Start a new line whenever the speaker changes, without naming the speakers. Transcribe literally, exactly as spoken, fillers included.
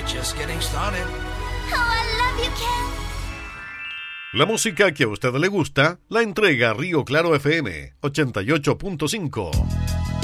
just getting started.
Oh, I love you, Ken.
La música que a usted le gusta la entrega Río Claro F M ochenta y ocho punto cinco.